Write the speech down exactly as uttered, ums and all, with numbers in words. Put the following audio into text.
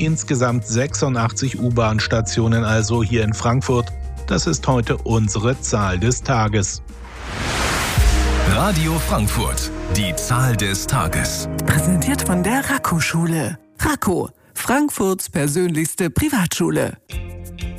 Insgesamt sechsundachtzig U-Bahn-Stationen also hier in Frankfurt. Das ist heute unsere Zahl des Tages. Radio Frankfurt, die Zahl des Tages. Präsentiert von der Raco-Schule. Raco, Frankfurts persönlichste Privatschule.